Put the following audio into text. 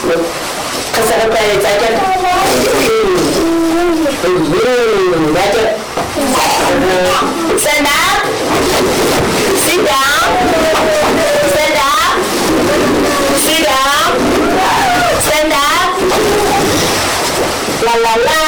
That's it. That's it. Stand up. Sit down. Stand up. Sit down. Stand up. La la la.